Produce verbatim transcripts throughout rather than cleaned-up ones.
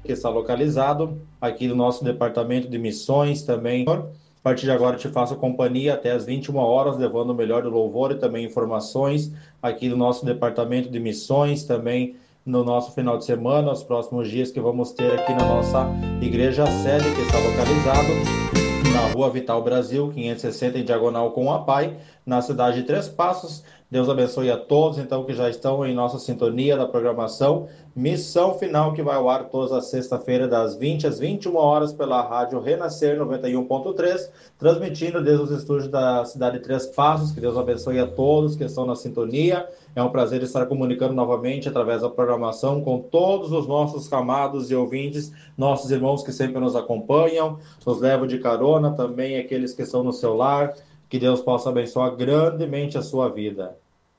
que está localizado aqui no nosso departamento de missões também. A partir de agora, eu te faço companhia até às vinte e uma horas, levando o melhor do louvor e também informações aqui no nosso departamento de missões também no nosso final de semana, os próximos dias que vamos ter aqui na nossa igreja sede, que está localizado na Rua Vital Brasil, quinhentos e sessenta, em diagonal com a Pai, na cidade de Três Passos. Deus abençoe a todos, então, que já estão em nossa sintonia da programação. Missão Final, que vai ao ar todas as sexta-feiras, das vinte às vinte e uma horas, pela Rádio Renascer noventa e um ponto três, transmitindo desde os estúdios da cidade de Três Passos. Que Deus abençoe a todos que estão na sintonia. É um prazer estar comunicando novamente através da programação com todos os nossos amados e ouvintes, nossos irmãos que sempre nos acompanham, nos levam de carona, também aqueles que estão no seu lar. Que Deus possa abençoar grandemente a sua vida.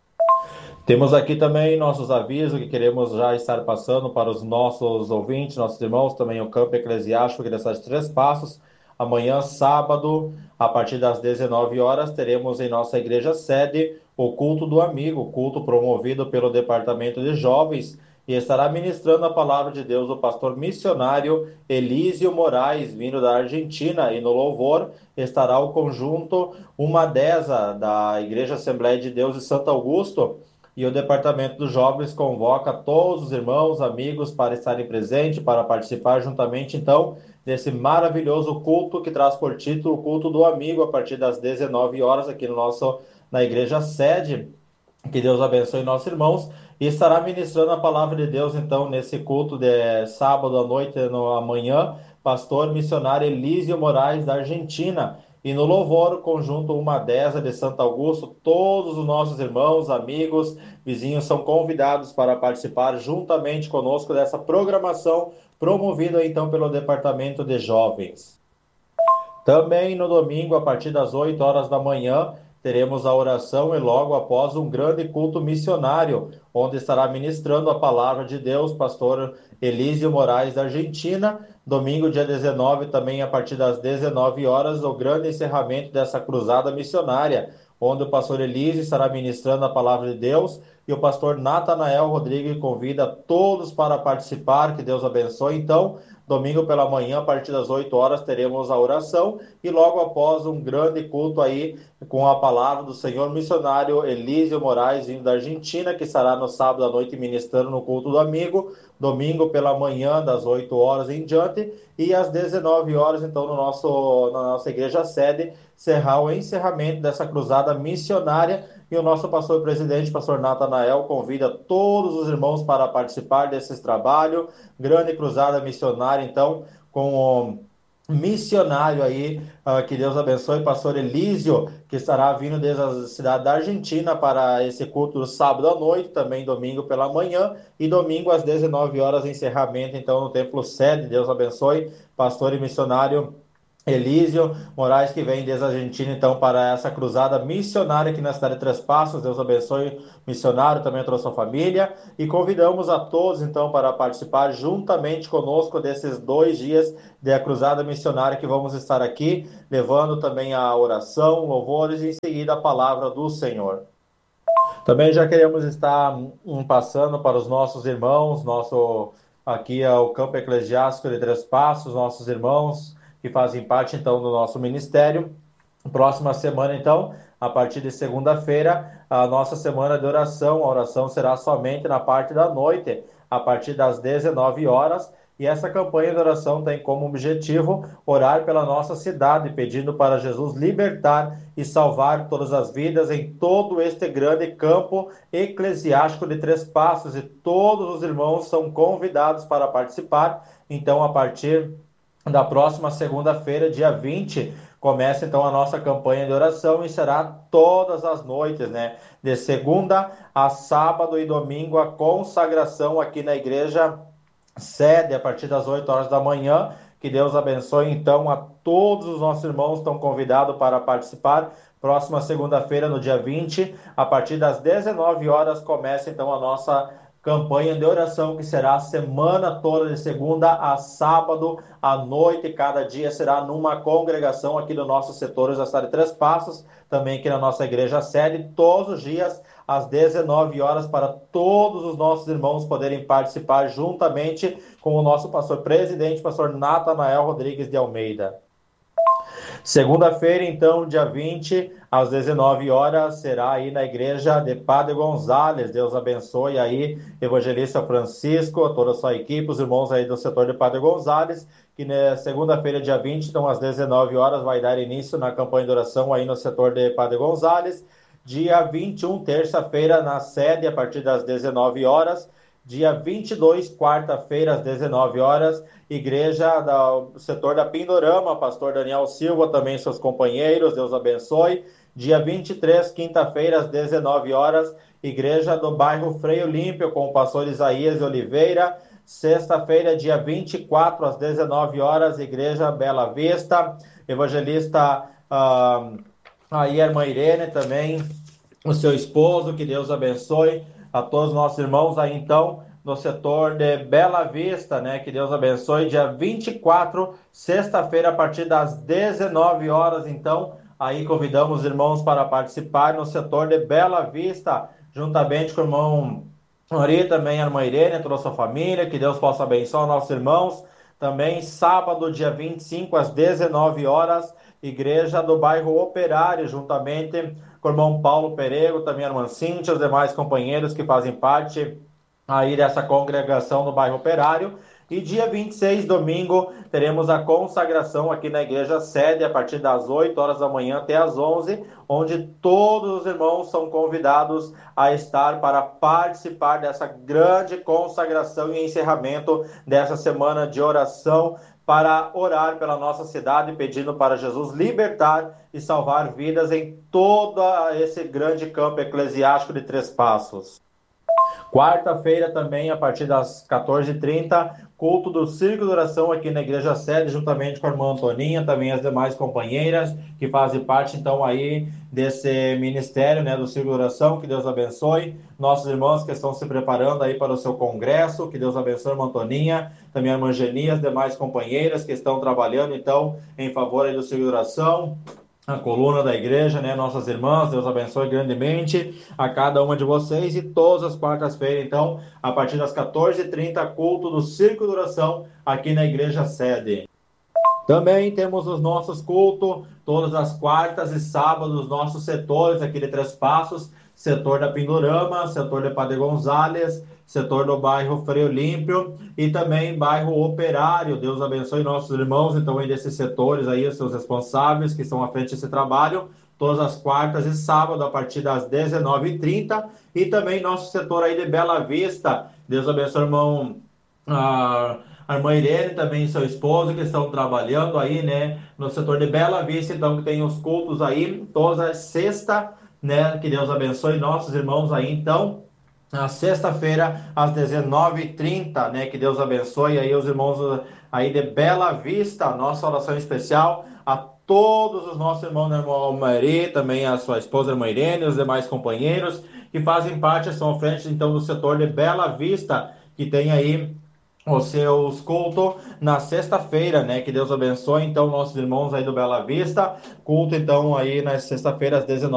Temos aqui também nossos avisos que queremos já estar passando para os nossos ouvintes, nossos irmãos, também o campo eclesiástico aqui da cidade de Três Passos. Amanhã, sábado, a partir das dezenove horas, teremos em nossa igreja sede o culto do amigo, culto promovido pelo Departamento de Jovens, e estará ministrando a palavra de Deus o pastor missionário Elísio Moraes, vindo da Argentina, e no louvor estará o conjunto Uma Deza, da Igreja Assembleia de Deus de Santo Augusto. E o Departamento dos Jovens convoca todos os irmãos, amigos, para estarem presentes, para participar juntamente, então, desse maravilhoso culto que traz por título o Culto do Amigo, a partir das dezenove horas, aqui no nosso, na igreja sede. Que Deus abençoe nossos irmãos. E estará ministrando a palavra de Deus, então, nesse culto de sábado à noite, no amanhã, pastor missionário Elísio Moraes, da Argentina. E no louvor, o conjunto Uma Deza de Santo Augusto. Todos os nossos irmãos, amigos, vizinhos são convidados para participar juntamente conosco dessa programação promovida, então, pelo Departamento de Jovens. Também no domingo, a partir das oito horas da manhã, teremos a oração e logo após um grande culto missionário, onde estará ministrando a palavra de Deus, pastor Elísio Moraes, da Argentina. Domingo, dia dezenove, também a partir das dezenove horas, o grande encerramento dessa cruzada missionária, onde o pastor Elísio estará ministrando a palavra de Deus, e o pastor Natanael Rodrigues convida todos para participar. Que Deus abençoe. Então, domingo pela manhã, a partir das oito horas, teremos a oração, e logo após um grande culto aí, com a palavra do Senhor missionário Elísio Moraes, vindo da Argentina, que estará no sábado à noite ministrando no culto do amigo. Domingo pela manhã, das oito horas em diante, e às dezenove horas, então, no nosso, na nossa igreja sede, será o encerramento dessa cruzada missionária. E o nosso pastor presidente, pastor Natanael, convida todos os irmãos para participar desse trabalho, grande cruzada missionária, então, com o missionário aí, uh, que Deus abençoe, pastor Elísio, que estará vindo desde a cidade da Argentina para esse culto sábado à noite, também domingo pela manhã, e domingo às dezenove horas, encerramento, então, no templo sede. Deus abençoe, pastor e missionário Elísio Moraes, que vem desde a Argentina, então, para essa cruzada missionária aqui na cidade de Três Passos. Deus abençoe o missionário, também a toda a sua família, e convidamos a todos, então, para participar juntamente conosco desses dois dias da cruzada missionária, que vamos estar aqui, levando também a oração, louvores e em seguida a palavra do Senhor. Também já queremos estar um, passando para os nossos irmãos, nosso, aqui é o campo eclesiástico de Três Passos, nossos irmãos que fazem parte, então, do nosso ministério. Próxima semana, então, a partir de segunda-feira, a nossa semana de oração. A oração será somente na parte da noite, a partir das dezenove horas. E essa campanha de oração tem como objetivo orar pela nossa cidade, pedindo para Jesus libertar e salvar todas as vidas em todo este grande campo eclesiástico de Três Passos. E todos os irmãos são convidados para participar. Então, a partir da próxima segunda-feira, dia vinte, começa então a nossa campanha de oração, e será todas as noites, né? De segunda a sábado e domingo, a consagração aqui na igreja sede, a partir das oito horas da manhã. Que Deus abençoe, então, a todos os nossos irmãos que estão convidados para participar. Próxima segunda-feira, no dia vinte, a partir das dezenove horas, começa então a nossa campanha de oração, que será a semana toda, de segunda a sábado à noite. Cada dia será numa congregação aqui do nosso setor da cidade de Três Passos, também aqui na nossa igreja sede, todos os dias às dezenove horas, para todos os nossos irmãos poderem participar juntamente com o nosso pastor presidente, pastor Natanael Rodrigues de Almeida. Segunda-feira, então, dia vinte, às dezenove horas, será aí na igreja de Padre Gonzales. Deus abençoe aí, evangelista Francisco, a toda a sua equipe, os irmãos aí do setor de Padre Gonzales, que na segunda-feira, dia vinte, então, às dezenove horas, vai dar início na campanha de oração aí no setor de Padre Gonzales. Dia vinte e um, terça-feira, na sede, a partir das dezenove horas. Dia vinte e dois, quarta-feira, às dezenove horas, igreja do setor da Pindorama, pastor Daniel Silva, também seus companheiros, Deus abençoe. Dia vinte e três, quinta-feira, às dezenove horas, igreja do bairro Frei Olímpio, com o pastor Isaías de Oliveira. Sexta-feira, dia vinte e quatro, às dezenove horas, igreja Bela Vista, evangelista uh, aí a irmã Irene também, o seu esposo, que Deus abençoe a todos os nossos irmãos aí, então, no setor de Bela Vista, né? Que Deus abençoe. Dia vinte e quatro, sexta-feira, a partir das dezenove horas, então, aí convidamos os irmãos para participar no setor de Bela Vista, juntamente com o irmão Ori, também a irmã Irene, toda a sua família, que Deus possa abençoar nossos irmãos. Também sábado, dia vinte e cinco, às dezenove horas, igreja do bairro Operário, juntamente com o irmão Paulo Perego, também a irmã Cíntia, os demais companheiros que fazem parte aí dessa congregação no bairro Operário. E dia vinte e seis, domingo, teremos a consagração aqui na igreja sede, a partir das oito horas da manhã até as onze, onde todos os irmãos são convidados a estar para participar dessa grande consagração e encerramento dessa semana de oração, para orar pela nossa cidade, pedindo para Jesus libertar e salvar vidas em todo esse grande campo eclesiástico de Três Passos. Quarta-feira também, a partir das quatorze e trinta, culto do Círculo de Oração aqui na Igreja Sede, juntamente com a irmã Antoninha, também as demais companheiras que fazem parte, então, aí desse ministério, né, do Círculo de Oração. Que Deus abençoe nossos irmãos que estão se preparando aí para o seu congresso. Que Deus abençoe a irmã Antoninha, também a irmã Geni, as demais companheiras que estão trabalhando, então, em favor aí do Círculo de Oração. A coluna da igreja, né, nossas irmãs, Deus abençoe grandemente a cada uma de vocês. E todas as quartas-feiras, então, a partir das quatorze e trinta, culto do Círculo de Oração aqui na igreja sede. Também temos os nossos cultos, todas as quartas e sábados, os nossos setores aqui de Três Passos, setor da Pindorama, setor de Padre Gonzales, setor do bairro Frei Olímpio e também bairro Operário. Deus abençoe nossos irmãos, então, aí desses setores aí, os seus responsáveis que estão à frente desse trabalho, todas as quartas e sábados, a partir das dezenove e trinta, e também nosso setor aí de Bela Vista. Deus abençoe, irmão, a, a irmã Irene, também seu esposo, que estão trabalhando aí, né, no setor de Bela Vista, então, que tem os cultos aí, todas as sextas, né, que Deus abençoe nossos irmãos aí, então, na sexta-feira, às dezenove e trinta, né? Que Deus abençoe aí os irmãos aí de Bela Vista. Nossa oração especial a todos os nossos irmãos, né, irmão Mari, também a sua esposa, irmã Irene, os demais companheiros que fazem parte, são à frente, então, do setor de Bela Vista, que tem aí os seus cultos na sexta-feira, né? Que Deus abençoe, então, nossos irmãos aí do Bela Vista. Culto, então, aí na sexta-feira, às dezenove.